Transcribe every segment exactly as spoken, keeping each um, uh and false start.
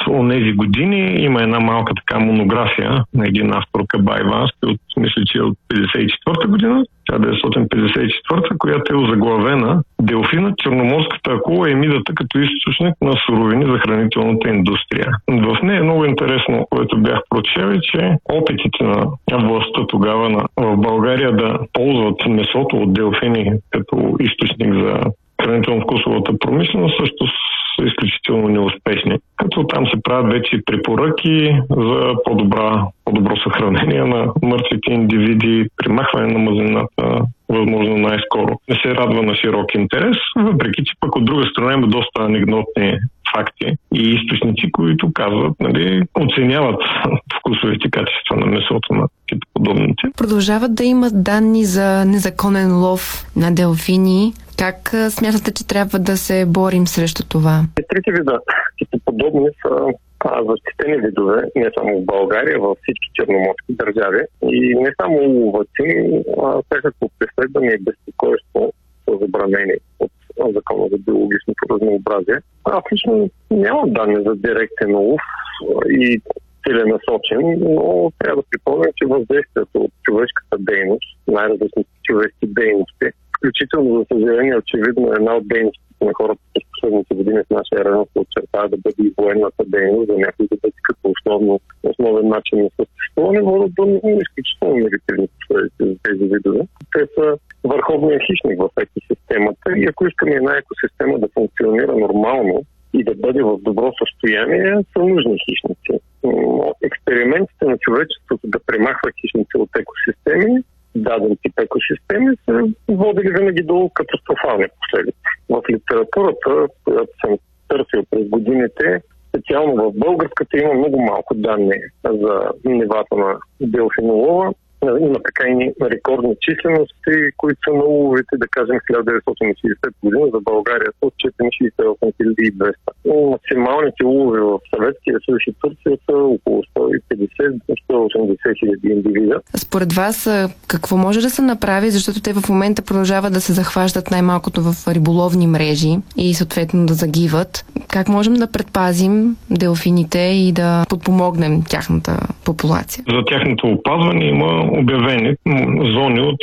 онези години. Има една малка така монография на един автор, Кабай Вански, от, мисля, че от петдесет и четвърта година, хиляда деветстотин петдесет и четвърта, която е озаглавена "Делфинът, черноморската акула и мидата като източник на суровини за хранителната индустрия". В нея е много интересно, което бях прочел, е, че опитите на властта тогава на, в България да ползват месото от делфини като източник за хранително-вкусовата промишленост също са изключително неуспешни. Като там се правят вече препоръки за по-добра, по-добро съхранение на мъртвите индивиди, примахване на мазнината, възможно най-скоро. Не се радва на широк интерес, въпреки че пък от друга страна има доста анекдотни факти и източници, които казват, нали, оценяват вкусовите качества на месото на китоподобните. Продължават да имат данни за незаконен лов на делфини. Как смятате, че трябва да се борим срещу това? Трите вида китоподобни са защитени видове, не само в България, във всички черноморски държави. И не само уловъци, а всякакво преследване и безпокойство са забранени от Закона за биологичното разнообразие. Аз лично нямам данни за директен улов и целенасочен, но трябва да припомня, че въздействието от човешката дейност, най-различните човешки дейности, включително, за съжаление, очевидно една от дейностите на хората през последните години в нашия район се очертава да бъде и военната дейност, за някои да бъде като основно, основен начин на съществуване, водят до изключително негативни последици за тези видове. Те са върховния хищник в екосистемата и ако искаме една екосистема да функционира нормално и да бъде в добро състояние, са нужни хищници. Експериментите на човечеството да премахва хищници от екосистеми, даден тип екосистеми, са водили винаги до катастрофални последици. В литературата, която съм търсил през годините, специално в българската, има много малко данни за нивата на делфинолова. Има така и рекордни числености, които са на уловите, да кажем, хиляда деветстотин и шейсета година за България са от четиристотин шейсет и осем хиляди и двеста. Максималните улови в Съветския съюз и Турция са около сто и петдесет до сто и осемдесет хиляди индивида. Според вас, какво може да се направи, защото те в момента продължават да се захващат най-малкото в риболовни мрежи и съответно да загиват? Как можем да предпазим делфините и да подпомогнем тяхната популация? За тяхното опазване има обявени зони от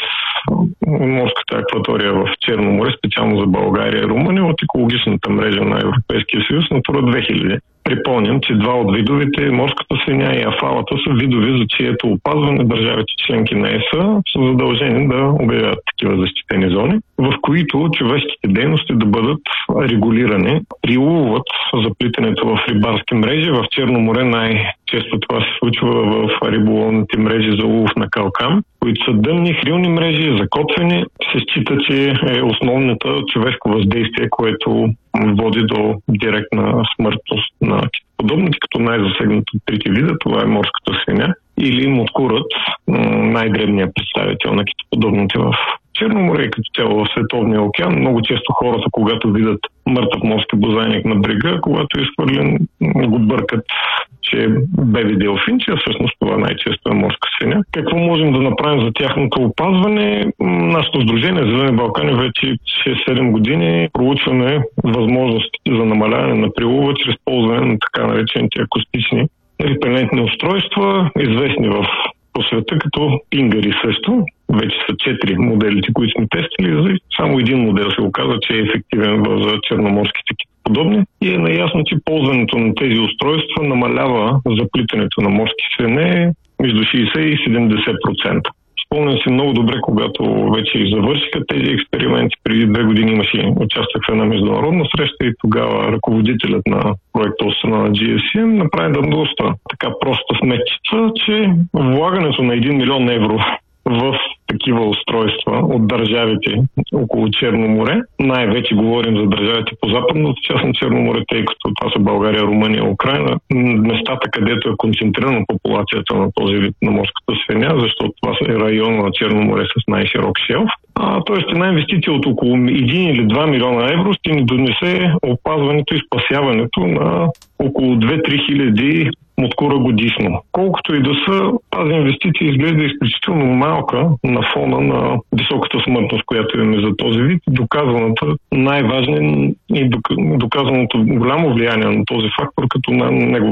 морската акватория в Черно море, специално за България и Румъния, от екологичната мрежа на Европейския съюз Натура две хиляди. Припомням, че два от видовете, морската свиня и афалата, са видови, за чието опазване държавите членки на ЕС са задължени да обявят такива защитени зони, в които човешките дейности да бъдат регулирани. При уловът за плитането в рибарски мрежи в Черно море най-често това се случва в риболовните мрежи за улов на калкан, които са дънни, хрилни мрежи, закотвени. Се счита, че е основното човешко въздействие, което води до директна смъртност на китоподобните, като най-засегнат от трите вида. Това е морската свиня или муткурът, най-дребният представител на китоподобните в Черно море и като цяло в Световния океан. Много често хората, когато видят мъртъв морски бозайник на брега, когато е изхвърлен, го бъркат, че е беби делфин, че всъщност това най-често е морска свиня. Какво можем да направим за тяхното опазване? Нашето сдружение Зелени Балкани вече шест-седем години проучваме възможностите за намаляване на прилова чрез ползване на така наречените акустични репелентни устройства, известни в по света като пингари също. Вече са четири моделите, които сме тестили. Само един модел се оказа, че е ефективен за черноморските китоподобни и е наясно, че ползването на тези устройства намалява заплитането на морски свине между шейсет и седемдесет процента. Спомням си много добре, когато вече завършиха тези експерименти. Преди две години имаше, участвах в една международна среща и тогава ръководителят на проекта от страна на джи ес си направи да доста така проста сметчица, че влагането на един милион евро в такива устройства от държавите около Черно море. Най-вече говорим за държавите по западната част на Черно море, тъй като това са България, Румъния, Украина. Местата, където е концентрирана популацията на този вид на морската свиня, защото това е района на Черно море с най-широк шелф. А, тоест една инвестиция от около един или два милиона евро ще ни донесе опазването и спасяването на около две-три хиляди муткура годишно. Колкото и да са, тази инвестиция изглежда изключително малка на фона на високата смъртност, която имаме за този вид. Доказаната най-важен и доказаното голямо влияние на този фактор, като на него